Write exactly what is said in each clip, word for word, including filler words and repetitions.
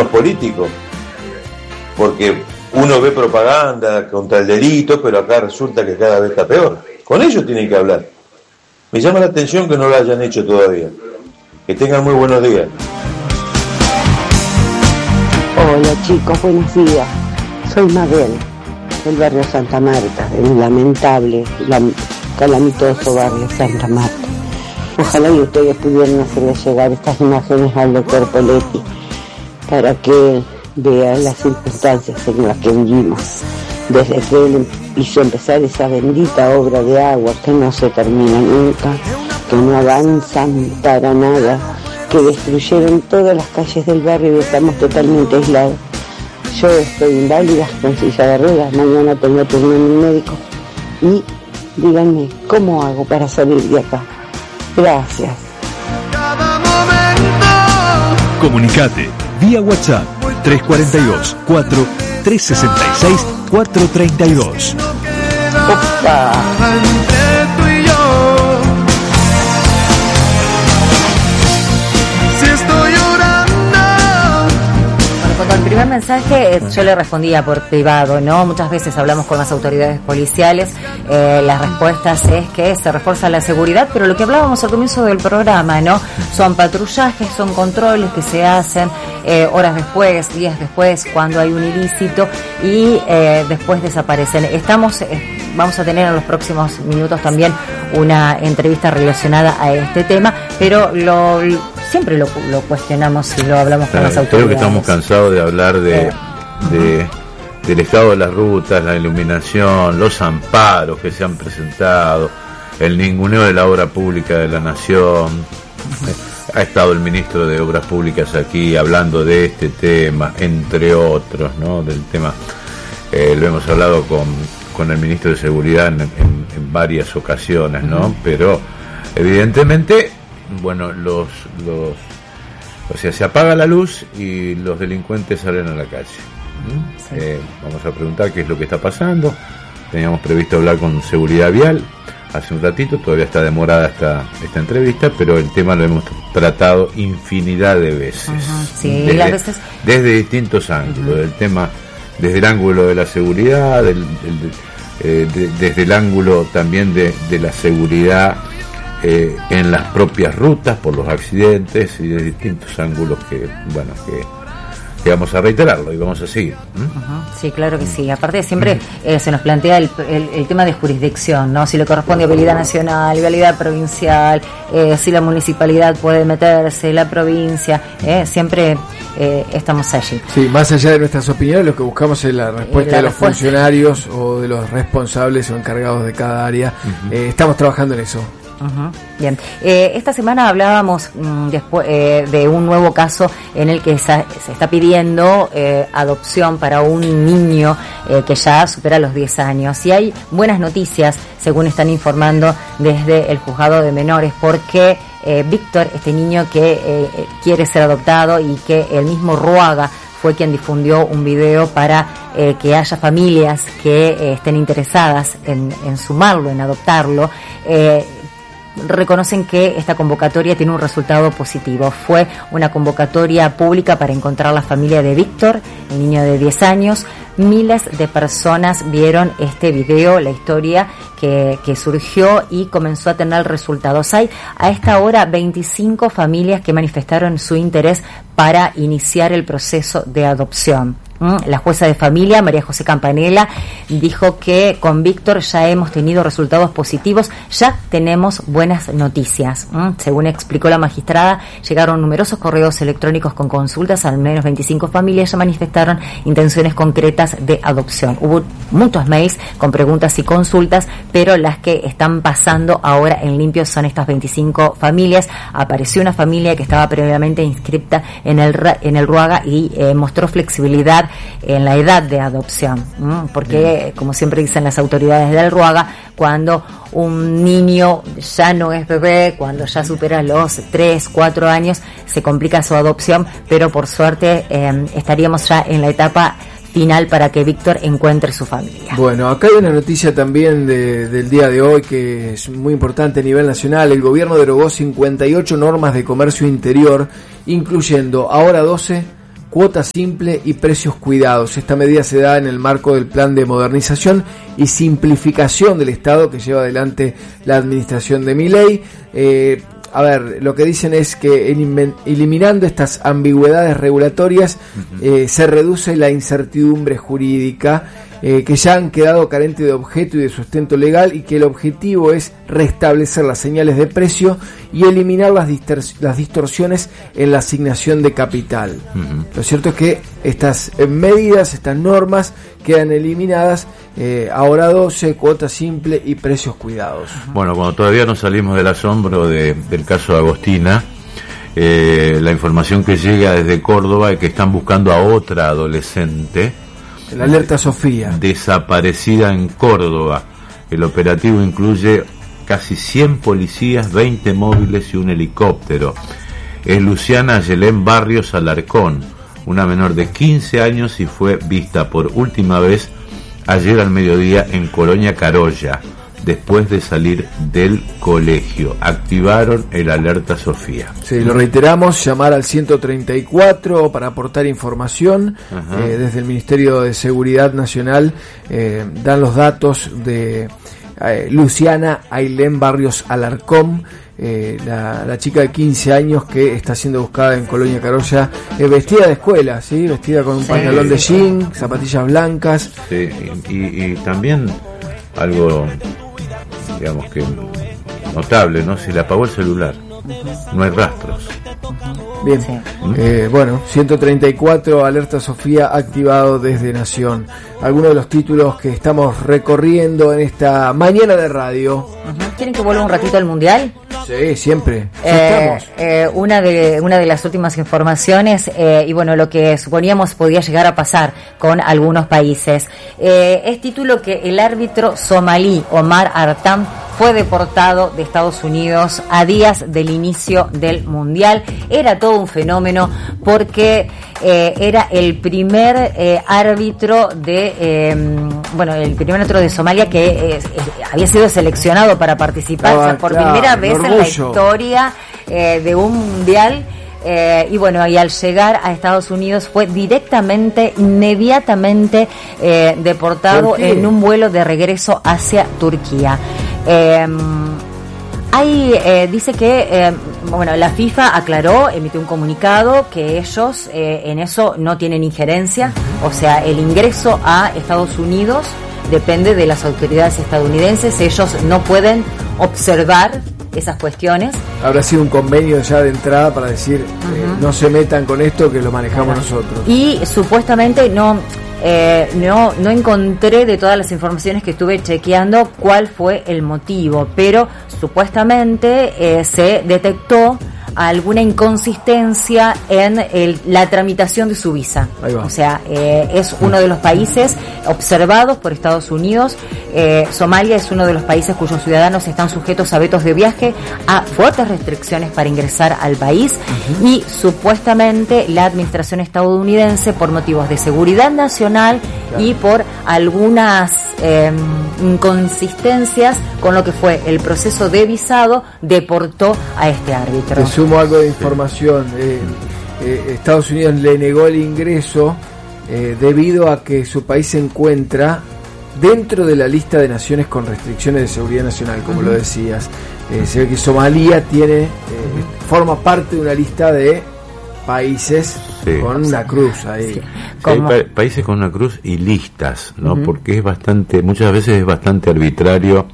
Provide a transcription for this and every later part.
los políticos, porque uno ve propaganda contra el delito, pero acá resulta que cada vez está peor. Con ellos tienen que hablar. Me llama la atención que no lo hayan hecho todavía. Que tengan muy buenos días. Hola chicos, buenos días. Soy Mabel, del barrio Santa Marta, del lamentable, calamitoso barrio Santa Marta. Ojalá y ustedes pudieran hacerle llegar estas imágenes al doctor Poletti para que vea las circunstancias en las que vivimos. Desde que él hizo empezar esa bendita obra de agua que no se termina nunca, que no avanzan para nada, que destruyeron todas las calles del barrio y estamos totalmente aislados. Yo estoy inválida con silla de ruedas, mañana tengo turno en mi médico y díganme, ¿cómo hago para salir de acá? Gracias. Comunicate vía WhatsApp tres cuatro dos, cuatro tres seis seis, cuatro tres dos. Opa. Cuando el primer mensaje eh, yo le respondía por privado, ¿no? Muchas veces hablamos con las autoridades policiales, eh, las respuestas es que se refuerza la seguridad, pero lo que hablábamos al comienzo del programa, ¿no? Son patrullajes, son controles que se hacen eh, horas después, días después, cuando hay un ilícito y eh, después desaparecen. Estamos, eh, vamos a tener en los próximos minutos también una entrevista relacionada a este tema, pero lo siempre lo, lo cuestionamos y lo hablamos con las autoridades. Creo que estamos cansados de hablar de, de del estado de las rutas, la iluminación, los amparos que se han presentado, el ninguneo de la obra pública de la nación. Ha estado el ministro de Obras Públicas aquí hablando de este tema, entre otros, ¿no? Del tema, eh, lo hemos hablado con, con el ministro de Seguridad en, en, en varias ocasiones, ¿no? Uh-huh. Pero evidentemente, bueno, los, los, o sea, se apaga la luz y los delincuentes salen a la calle. ¿Mm? Sí. Eh, vamos a preguntar qué es lo que está pasando. Teníamos previsto hablar con Seguridad Vial hace un ratito, todavía está demorada esta, esta entrevista, pero el tema lo hemos tratado infinidad de veces. Uh-huh, sí, desde, las veces... desde distintos ángulos, uh-huh. del tema, desde el ángulo de la seguridad, del, del, eh, de, desde el ángulo también de, de la seguridad eh, en las propias rutas por los accidentes y de distintos ángulos que, bueno, que que vamos a reiterarlo y vamos a seguir. ¿Mm? Uh-huh. Sí, claro que sí. Aparte siempre eh, se nos plantea el, el, el tema de jurisdicción, ¿no? Si le corresponde a vialidad nacional, vialidad provincial, eh, si la municipalidad puede meterse, la provincia, eh, siempre eh, estamos allí. Sí, más allá de nuestras opiniones, lo que buscamos es la respuesta la de los respuesta. funcionarios o de los responsables o encargados de cada área. Uh-huh. Eh, estamos trabajando en eso. Uh-huh. Bien, eh, esta semana hablábamos mmm, después eh, de un nuevo caso en el que sa- se está pidiendo eh, adopción para un niño eh, que ya supera los diez años y hay buenas noticias según están informando desde el juzgado de menores porque eh, Víctor, este niño que eh, quiere ser adoptado y que el mismo Ruaga fue quien difundió un video para eh, que haya familias que eh, estén interesadas en, en sumarlo, en adoptarlo, eh, reconocen que esta convocatoria tiene un resultado positivo. Fue una convocatoria pública para encontrar la familia de Víctor, el niño de diez años. Miles de personas vieron este video, la historia que, que surgió y comenzó a tener resultados. Hay a esta hora veinticinco familias que manifestaron su interés para iniciar el proceso de adopción. La jueza de familia, María José Campanella, dijo que con Víctor ya hemos tenido resultados positivos, ya tenemos buenas noticias. Según explicó la magistrada, llegaron numerosos correos electrónicos con consultas, al menos veinticinco familias ya manifestaron intenciones concretas de adopción. Hubo muchos mails con preguntas y consultas, pero las que están pasando ahora en limpio son estas veinticinco familias. Apareció una familia que estaba previamente inscripta en el, en el Ruaga y eh, mostró flexibilidad en la edad de adopción, ¿m? porque como siempre dicen las autoridades del Ruaga, cuando un niño ya no es bebé, cuando ya supera los tres, cuatro años, se complica su adopción, pero por suerte eh, estaríamos ya en la etapa final para que Víctor encuentre su familia. Bueno, acá hay una noticia también de, del día de hoy que es muy importante a nivel nacional. El gobierno derogó cincuenta y ocho normas de comercio interior, incluyendo ahora doce, cuota simple y precios cuidados. Esta medida se da en el marco del plan de modernización y simplificación del Estado que lleva adelante la administración de Milei. Eh, A ver, lo que dicen es que elim- eliminando estas ambigüedades regulatorias eh, se reduce la incertidumbre jurídica eh, que ya han quedado carentes de objeto y de sustento legal, y que el objetivo es restablecer las señales de precio y eliminar las, distor- las distorsiones en la asignación de capital. Uh-huh. Lo cierto es que estas medidas, estas normas quedan eliminadas. Eh, ahora doce, cuota simple y precios cuidados. Bueno, cuando todavía no salimos del asombro de, del caso de Agostina, eh, la información que llega desde Córdoba es que están buscando a otra adolescente, la alerta Sofía, desaparecida en Córdoba. El operativo incluye casi cien policías, veinte móviles y un helicóptero. Es Luciana Ayelén Barrios Alarcón, una menor de quince años, y fue vista por última vez ayer al mediodía en Colonia Carolla, después de salir del colegio. Activaron el alerta Sofía. Sí, lo reiteramos, llamar al ciento treinta y cuatro para aportar información. Eh, desde el Ministerio de Seguridad Nacional eh, dan los datos de eh, Luciana Ayelén Barrios Alarcón, eh, la, la chica de quince años que está siendo buscada en Colonia Carolla, eh, vestida de escuela, ¿sí? Vestida con un sí, pantalón de jean, zapatillas blancas. Sí, y, y, y también algo, digamos que notable, ¿no? Se le apagó el celular, no hay rastros. Bien, sí. eh, bueno, ciento treinta y cuatro, alerta Sofía activado desde Nación. Algunos de los títulos que estamos recorriendo en esta mañana de radio. Uh-huh. ¿Quieren que vuelva un ratito al Mundial? Sí, siempre. Eh, eh, una de una de las últimas informaciones, eh, y bueno, lo que suponíamos podía llegar a pasar con algunos países. Eh, es título que el árbitro somalí Omar Artam fue deportado de Estados Unidos a días del inicio del Mundial. Era todo un fenómeno porque eh, era el primer eh, árbitro de, eh, bueno, el primer árbitro de Somalia que eh, eh, había sido seleccionado para participar, ah, o sea, por claro, primera vez en la historia eh, de un Mundial. Eh, y bueno, y al llegar a Estados Unidos fue directamente, inmediatamente eh, deportado en un vuelo de regreso hacia Turquía. Eh, hay, eh, dice que, eh, bueno, la FIFA aclaró, emitió un comunicado que ellos eh, en eso no tienen injerencia, o sea, el ingreso a Estados Unidos depende de las autoridades estadounidenses, ellos no pueden observar esas cuestiones. Habrá sido un convenio ya de entrada para decir, uh-huh. eh, no se metan con esto, que lo manejamos uh-huh. nosotros. Y supuestamente no, eh, no, no encontré de todas las informaciones que estuve chequeando cuál fue el motivo, pero supuestamente eh, se detectó alguna inconsistencia en el, la tramitación de su visa. O sea, eh, es uno de los países observados por Estados Unidos. Eh, Somalia es uno de los países cuyos ciudadanos están sujetos a vetos de viaje, a fuertes restricciones para ingresar al país, uh-huh. y supuestamente la administración estadounidense, por motivos de seguridad nacional, claro. y por algunas eh, inconsistencias con lo que fue el proceso de visado, deportó a este árbitro. Te sumo algo de información. Eh, eh, Estados Unidos le negó el ingreso eh, debido a que su país se encuentra dentro de la lista de naciones con restricciones de seguridad nacional, como uh-huh. lo decías. Eh, se ve que Somalia tiene eh, forma parte de una lista de países sí. con una cruz ahí. Sí. Sí, hay pa- países con una cruz y listas, ¿no? Uh-huh. Porque es bastante, muchas veces es bastante arbitrario,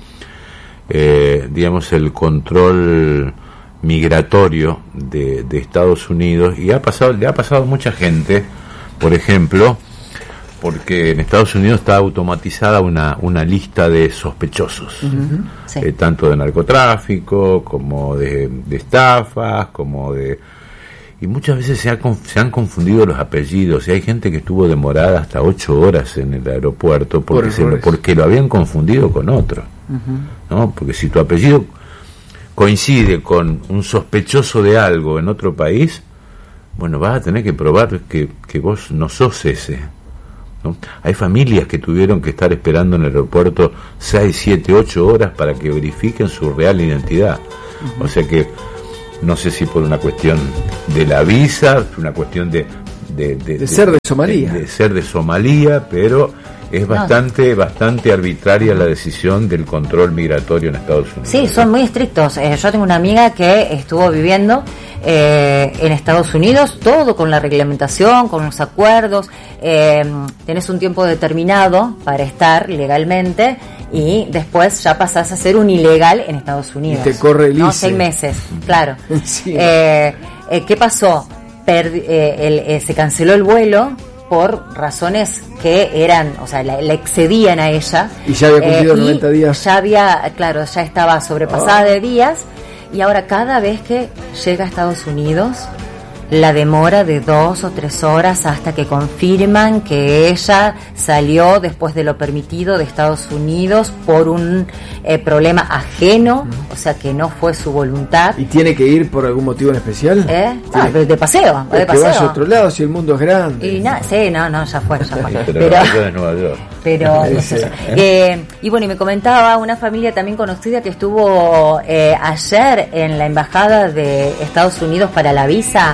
eh, digamos, el control migratorio de, de Estados Unidos, y ha pasado, le ha pasado a mucha gente, por ejemplo, porque en Estados Unidos está automatizada una, una lista de sospechosos, uh-huh. sí. eh, tanto de narcotráfico como de, de estafas, como de... Y muchas veces se, ha, se han confundido los apellidos, y hay gente que estuvo demorada hasta ocho horas en el aeropuerto porque, por se lo, porque lo habían confundido con otro, uh-huh. ¿no? Porque si tu apellido coincide con un sospechoso de algo en otro país, bueno, vas a tener que probar que, que vos no sos ese, ¿no? Hay familias que tuvieron que estar esperando en el aeropuerto seis, siete, ocho horas para que verifiquen su real identidad. Uh-huh. O sea que no sé si por una cuestión de la visa, una cuestión de, de, de, de ser de Somalia. De, de ser de Somalia, pero es bastante, no. bastante arbitraria la decisión del control migratorio en Estados Unidos. Sí, son muy estrictos. Eh, yo tengo una amiga que estuvo viviendo eh, en Estados Unidos, todo con la reglamentación, con los acuerdos. Eh, tenés un tiempo determinado para estar legalmente y después ya pasás a ser un ilegal en Estados Unidos. Y te corre el I C E. No, seis meses, claro. Sí. Eh, eh, ¿Qué pasó? Perdi- eh, el, eh, se canceló el vuelo por razones que eran, o sea, la, la excedían a ella. Y ya había cumplido eh, noventa días. Ya había, claro, ya estaba sobrepasada oh. de días. Y ahora cada vez que llega a Estados Unidos, la demora de dos o tres horas hasta que confirman que ella salió después de lo permitido de Estados Unidos por un eh, problema ajeno, mm. o sea que no fue su voluntad. ¿Y tiene que ir por algún motivo en especial? ¿Eh? Ah, de, de paseo, de que paseo. vaya a otro lado si el mundo es grande. Y na, sí, no, no, ya fue, ya fue. Pero, pero de Nueva York. Pero, no sé. eh, y bueno, y me comentaba una familia también conocida que estuvo eh, ayer en la embajada de Estados Unidos para la visa.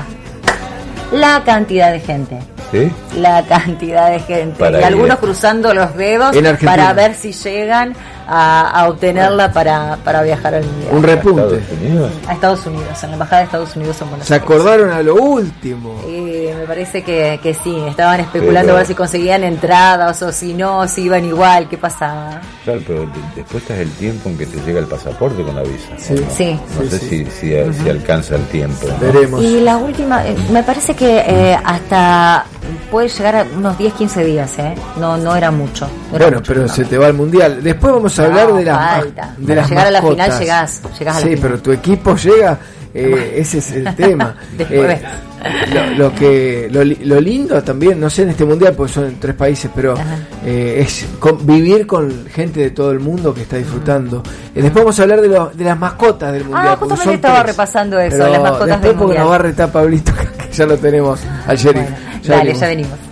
La cantidad de gente. ¿Sí? La cantidad de gente. Para y ir. algunos cruzando los dedos para ver si llegan a, a obtenerla para, para viajar al mundial. Un repunte. ¿A Estados Unidos? A Estados Unidos, en la embajada de Estados Unidos en Buenos Se Aires. acordaron a lo último. Y me parece que, que sí, estaban especulando Pero- a ver si conseguían entradas o si no, si iban igual, qué pasaba. Claro, pero de- después está el tiempo en que te llega el pasaporte con la visa. ¿no? Sí. Sí. No Sí, sé sí. Si, si, si alcanza el tiempo, ¿no? Veremos. Y la última, eh, me parece que eh, hasta puede llegar a unos diez, quince días, ¿eh? No, no era mucho. no era Bueno, mucho, pero no. se te va al mundial. Después vamos a hablar No, de las, ma- falta. de Para las llegar a la mascotas. final llegás, llegás a la sí, final. pero tu equipo llega. Eh, ese es el tema. Después. Eh, lo, lo que lo, li- lo lindo también, no sé en este mundial porque son en tres países, pero eh, es con- vivir con gente de todo el mundo que está disfrutando. Eh, después vamos a hablar de, lo- de las mascotas del mundial. Ah, porque justamente son estaba tres. repasando eso, Pero las mascotas después del porque mundial. nos va a retar Pablito, que ya lo tenemos al sheriff. Bueno, Ya dale, venimos. ya venimos.